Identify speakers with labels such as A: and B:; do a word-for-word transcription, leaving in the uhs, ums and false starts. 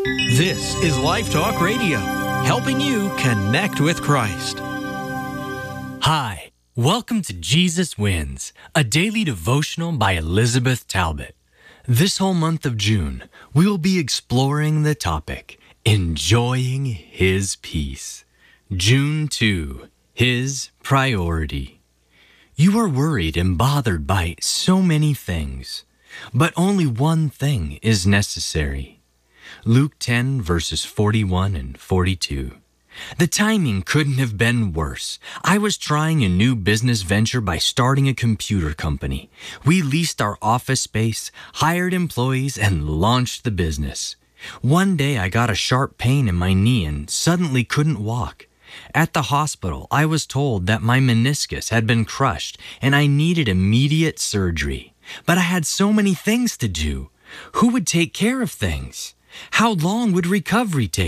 A: This is Life Talk Radio, helping you connect with Christ.
B: Hi, welcome to Jesus Wins, a daily devotional by Elizabeth Talbot. This whole month of June, we will be exploring the topic, Enjoying His Peace. June second, His Priority. You are worried and bothered by so many things, but only one thing is necessary. Luke ten, verses forty-one and forty-two. The timing couldn't have been worse. I was trying a new business venture by starting a computer company. We leased our office space, hired employees, and launched the business. One day I got a sharp pain in my knee and suddenly couldn't walk. At the hospital, I was told that my meniscus had been crushed and I needed immediate surgery. But I had so many things to do. Who would take care of things? How long would recovery take?